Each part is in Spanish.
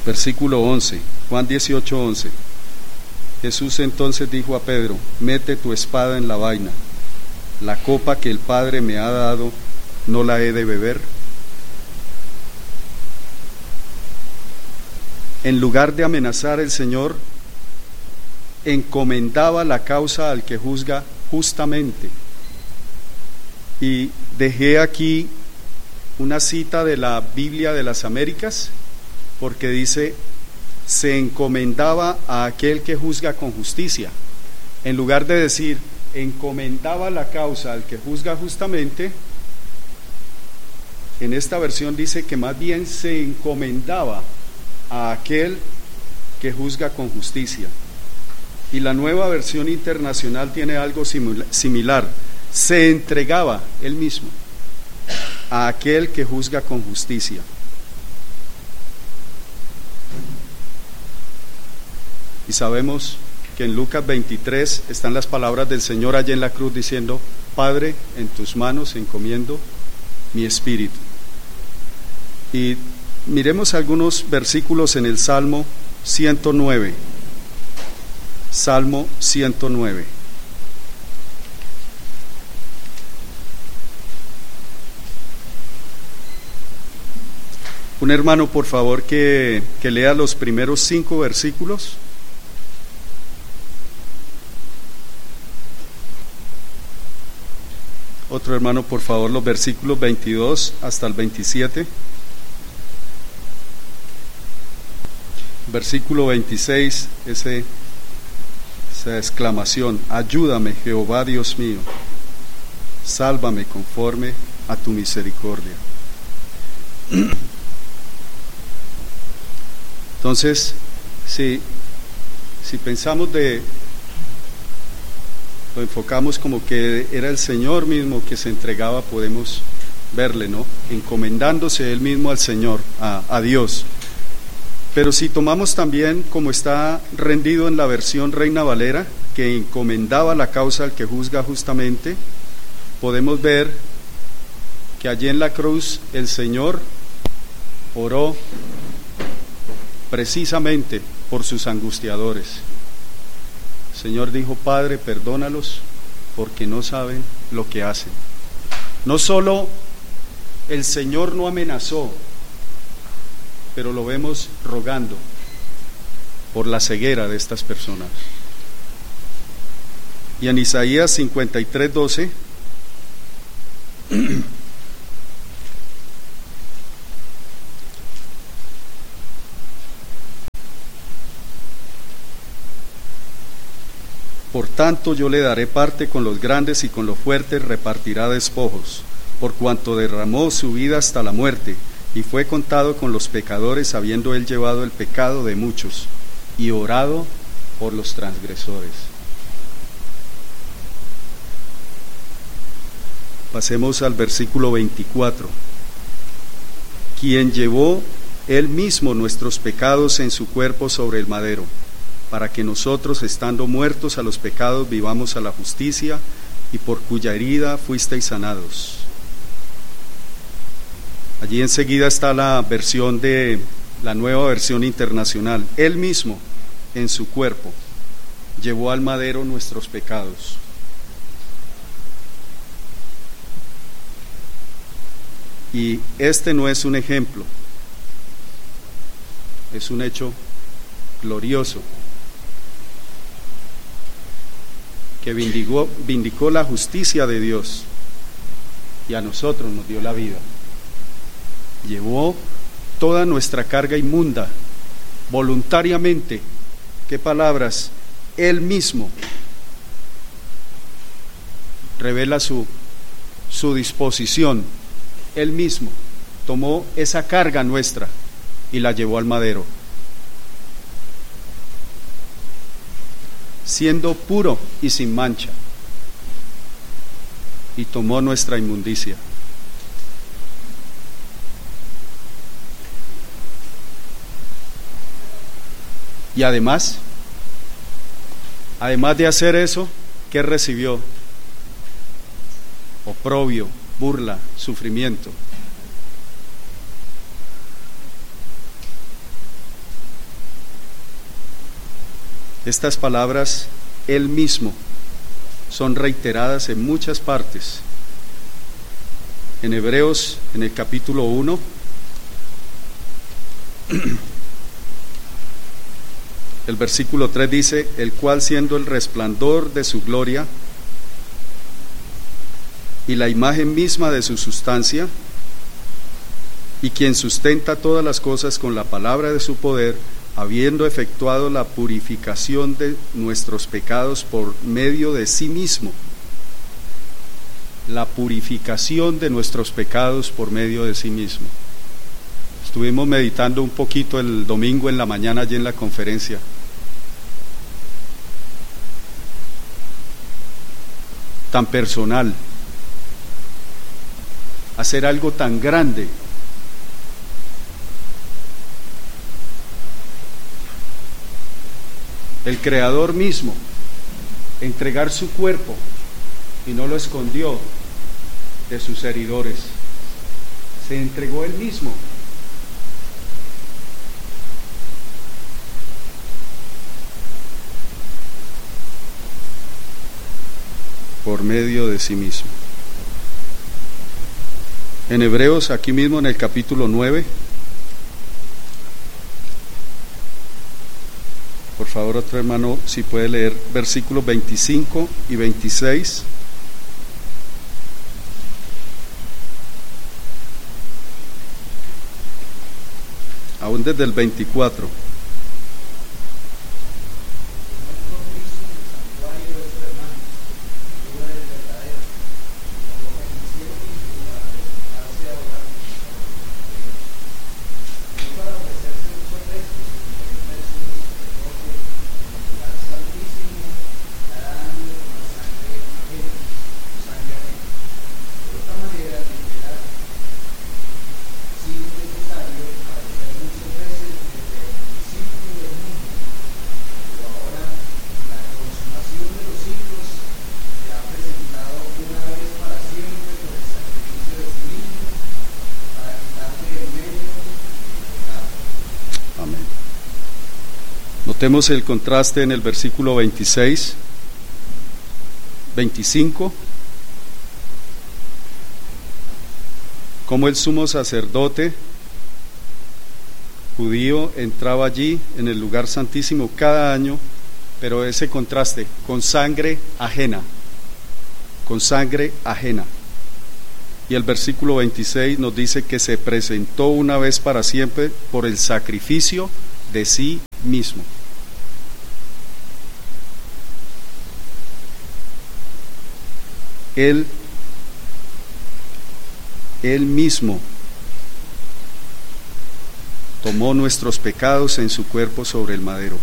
Versículo 11, Juan 18:11. Jesús entonces dijo a Pedro: mete tu espada en la vaina. La copa que el Padre me ha dado, ¿no la he de beber? En lugar de amenazar, el Señor encomendaba la causa al que juzga justamente. Y dejé aquí una cita de la Biblia de las Américas, porque dice: se encomendaba a aquel que juzga con justicia. En lugar de decir encomendaba la causa al que juzga justamente, en esta versión dice que más bien se encomendaba a aquel que juzga con justicia. Y la Nueva Versión Internacional tiene algo similar: se entregaba él mismo a aquel que juzga con justicia. Y sabemos que en Lucas 23 están las palabras del Señor allí en la cruz diciendo: Padre, en tus manos encomiendo mi espíritu. Y miremos algunos versículos en el Salmo 109. Salmo 109. Un hermano, por favor, que lea los primeros 5 versículos. Otro hermano, por favor, los versículos 22 hasta el 27. Versículo 26, esa exclamación: ayúdame, Jehová Dios mío, sálvame conforme a tu misericordia. Entonces, si pensamos lo enfocamos como que era el Señor mismo que se entregaba, podemos verle, ¿no? Encomendándose él mismo al Señor, a Dios. Pero si tomamos también como está rendido en la versión Reina Valera, que encomendaba la causa al que juzga justamente, podemos ver que allí en la cruz el Señor oró precisamente por sus angustiadores. El Señor dijo: Padre, perdónalos porque no saben lo que hacen. No solo el Señor no amenazó, pero lo vemos rogando por la ceguera de estas personas. Y en Isaías 53:12 por tanto yo le daré parte con los grandes y con los fuertes repartirá despojos, por cuanto derramó su vida hasta la muerte y fue contado con los pecadores, habiendo él llevado el pecado de muchos y orado por los transgresores. Pasemos al versículo 24. Quien llevó él mismo nuestros pecados en su cuerpo sobre el madero, para que nosotros, estando muertos a los pecados, vivamos a la justicia, y por cuya herida fuisteis sanados. Allí enseguida está la versión de la Nueva Versión Internacional. Él mismo en su cuerpo llevó al madero nuestros pecados. Y este no es un ejemplo, es un hecho glorioso que vindicó la justicia de Dios y a nosotros nos dio la vida. Llevó toda nuestra carga inmunda voluntariamente. ¿Qué palabras? Él mismo revela su disposición. Él mismo tomó esa carga nuestra y la llevó al madero, siendo puro y sin mancha, y tomó nuestra inmundicia. Y además de hacer eso, ¿qué recibió? Oprobio, burla, sufrimiento. Estas palabras, Él mismo, son reiteradas en muchas partes. En Hebreos, en el capítulo 1, el versículo 3 dice: el cual, siendo el resplandor de su gloria y la imagen misma de su sustancia, y quien sustenta todas las cosas con la palabra de su poder, habiendo efectuado la purificación de nuestros pecados por medio de sí mismo. La purificación de nuestros pecados por medio de sí mismo. Estuvimos meditando un poquito el domingo en la mañana allí en la conferencia. Tan personal. Hacer algo tan grande. El Creador mismo, entregar su cuerpo, y no lo escondió de sus heridores. Se entregó Él mismo. Por medio de sí mismo. En Hebreos, aquí mismo en el capítulo 9, por favor, otro hermano, si puede leer versículos 25 y 26. Aún desde el 24. Notemos el contraste en el versículo 26, 25, como el sumo sacerdote judío entraba allí en el lugar santísimo cada año, pero ese contraste, con sangre ajena, con sangre ajena. Y el versículo 26 nos dice que se presentó una vez para siempre por el sacrificio de sí mismo. Él mismo tomó nuestros pecados en su cuerpo sobre el madero.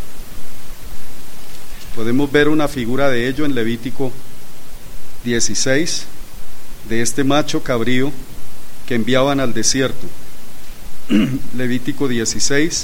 Podemos ver una figura de ello en Levítico 16, de este macho cabrío que enviaban al desierto. Levítico 16,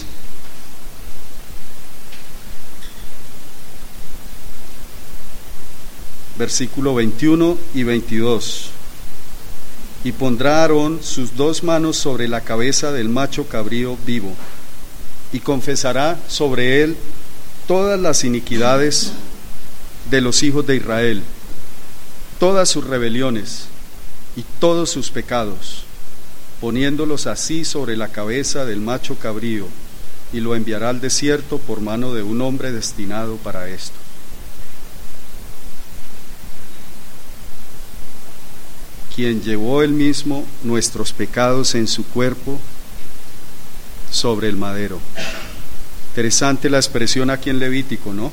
versículo 21 y 22. Y pondrá Aarón sus dos manos sobre la cabeza del macho cabrío vivo, y confesará sobre él todas las iniquidades de los hijos de Israel, todas sus rebeliones y todos sus pecados, poniéndolos así sobre la cabeza del macho cabrío, y lo enviará al desierto por mano de un hombre destinado para esto. Quien llevó él mismo nuestros pecados en su cuerpo sobre el madero. Interesante la expresión aquí en Levítico, ¿no?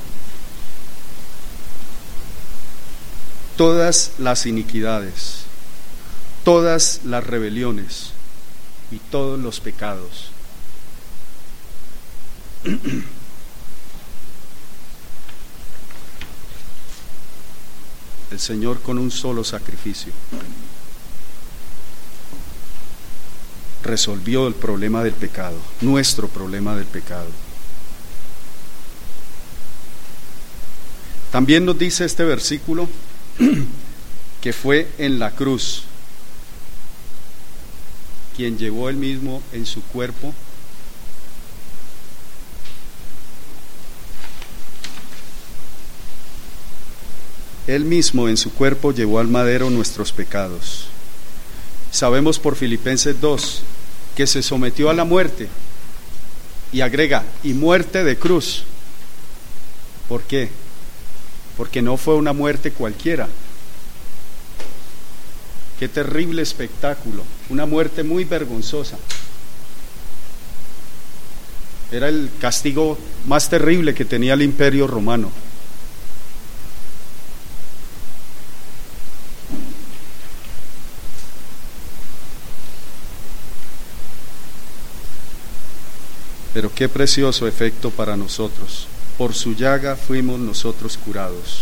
Todas las iniquidades, todas las rebeliones y todos los pecados. El Señor con un solo sacrificio resolvió el problema del pecado, nuestro problema del pecado. También nos dice este versículo que fue en la cruz quien llevó él mismo en su cuerpo Él mismo en su cuerpo llevó al madero nuestros pecados. Sabemos por Filipenses 2 que se sometió a la muerte, y agrega, y muerte de cruz. ¿Por qué? Porque no fue una muerte cualquiera. Qué terrible espectáculo, una muerte muy vergonzosa. Era el castigo más terrible que tenía el Imperio Romano. Pero qué precioso efecto para nosotros. Por su llaga fuimos nosotros curados.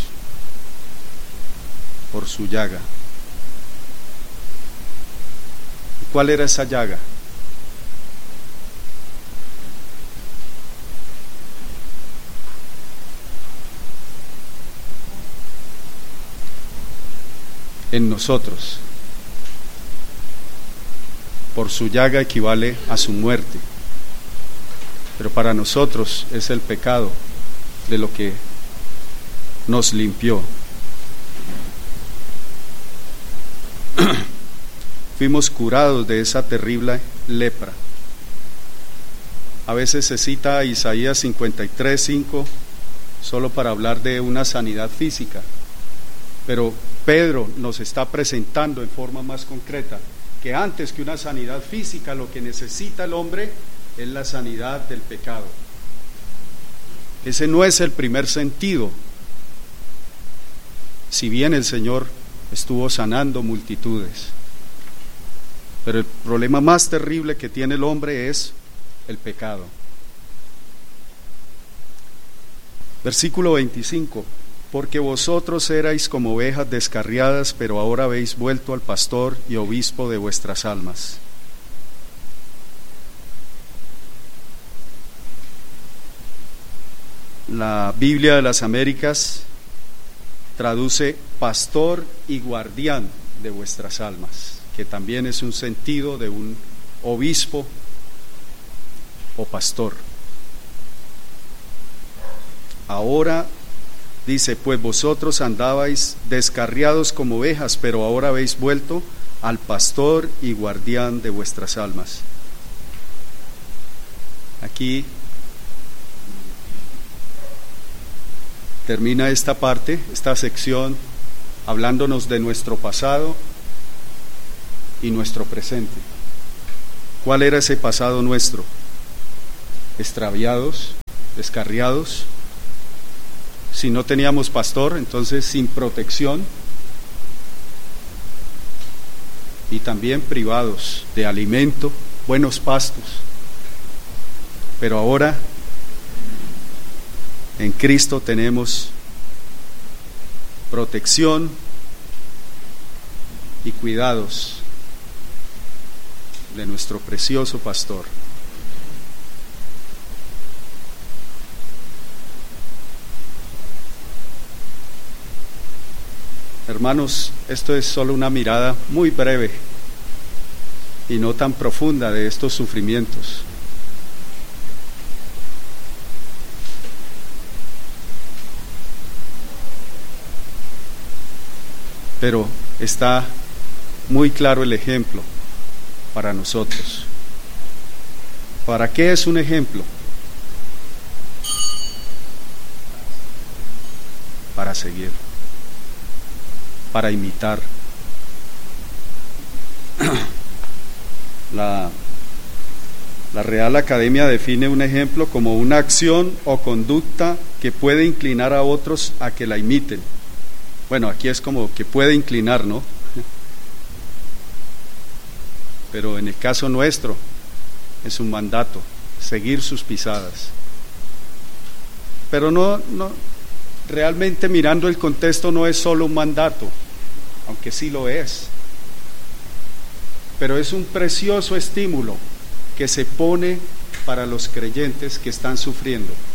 Por su llaga. ¿Y cuál era esa llaga? En nosotros. Por su llaga equivale a su muerte. Pero para nosotros es el pecado de lo que nos limpió. Fuimos curados de esa terrible lepra. A veces se cita Isaías 53:5 solo para hablar de una sanidad física, pero Pedro nos está presentando en forma más concreta que antes que una sanidad física, lo que necesita el hombre es la sanidad del pecado. Ese no es el primer sentido. Si bien el Señor estuvo sanando multitudes, pero el problema más terrible que tiene el hombre es el pecado. Versículo 25: porque vosotros erais como ovejas descarriadas, pero ahora habéis vuelto al pastor y obispo de vuestras almas. La Biblia de las Américas traduce pastor y guardián de vuestras almas, que también es un sentido de un obispo o pastor. Ahora dice, pues vosotros andabais descarriados como ovejas, pero ahora habéis vuelto al pastor y guardián de vuestras almas. Aquí termina esta parte, esta sección, hablándonos de nuestro pasado y nuestro presente. ¿Cuál era ese pasado nuestro? Extraviados, descarriados. Si no teníamos pastor, entonces sin protección, y también privados de alimento, buenos pastos. Pero ahora en Cristo tenemos protección y cuidados de nuestro precioso pastor. Hermanos, esto es solo una mirada muy breve y no tan profunda de estos sufrimientos. Pero está muy claro el ejemplo para nosotros. ¿Para qué es un ejemplo? Para seguir, para imitar. La Real Academia define un ejemplo como una acción o conducta que puede inclinar a otros a que la imiten. Bueno, aquí es como que puede inclinar, ¿no? Pero en el caso nuestro es un mandato, seguir sus pisadas. Pero no, realmente mirando el contexto no es solo un mandato, aunque sí lo es. Pero es un precioso estímulo que se pone para los creyentes que están sufriendo.